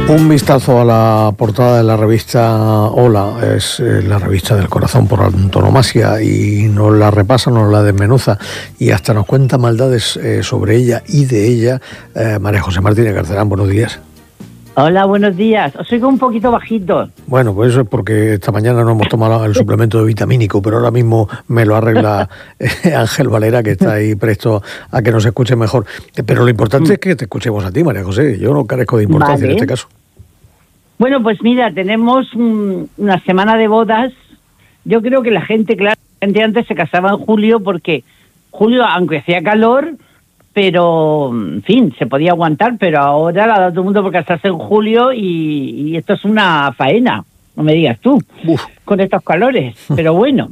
Un vistazo a la portada de la revista Hola, es la revista del corazón por antonomasia, y nos la repasa, nos la desmenuza y hasta nos cuenta maldades sobre ella y de ella. María José Martínez Carcerán, buenos días. Hola, buenos días. Os oigo un poquito bajito. Bueno, pues eso es porque esta mañana no hemos tomado el suplemento de vitamínico, pero ahora mismo me lo arregla Ángel Valera, que está ahí presto a que nos escuche mejor. Pero lo importante es que te escuchemos a ti, María José. Yo no carezco de importancia en este caso. Bueno, pues mira, tenemos una semana de bodas. Yo creo que la gente antes se casaba en julio porque julio, aunque hacía calor, pero, en fin, se podía aguantar, pero ahora la ha dado todo el mundo por casarse en julio y esto es una faena, no me digas tú, con estos calores, pero bueno.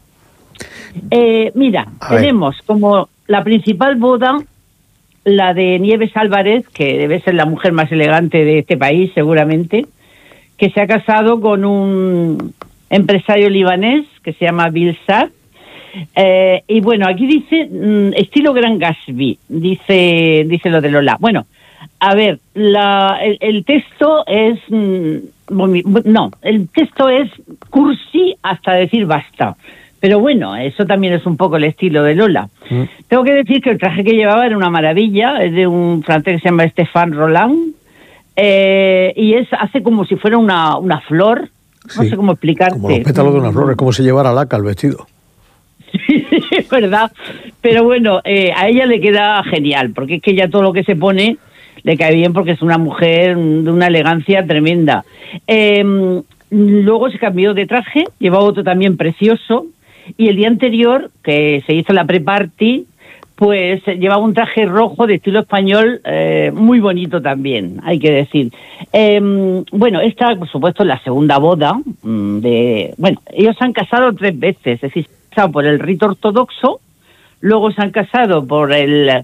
Mira, tenemos como la principal boda la de Nieves Álvarez, que debe ser la mujer más elegante de este país, seguramente, que se ha casado con un empresario libanés que se llama Bill Saad. Y bueno, aquí dice estilo Gran Gatsby, dice lo de Lola. Bueno, a ver, el texto es el texto es cursi hasta decir basta. Pero bueno, eso también es un poco el estilo de Lola. Tengo que decir que el traje que llevaba era una maravilla, es de un francés que se llama Stéphane Roland, y hace como si fuera una flor, no sé cómo explicarte. Como los pétalos de una flor, es como si llevara laca el vestido. Sí, es verdad, pero bueno, a ella le queda genial, porque es que ya todo lo que se pone le cae bien, porque es una mujer de una elegancia tremenda. Luego se cambió de traje, llevaba otro también precioso, y el día anterior, que se hizo la pre-party, pues llevaba un traje rojo de estilo español, muy bonito también, hay que decir. Bueno, esta, por supuesto, es la segunda boda bueno, ellos se han casado 3 veces, es decir, se han casado por el rito ortodoxo, luego se han casado por el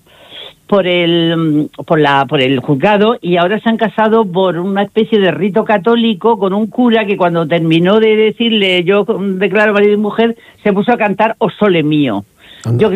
juzgado, y ahora se han casado por una especie de rito católico con un cura que cuando terminó de decirle yo declaro marido y mujer, se puso a cantar O Sole Mio. Yo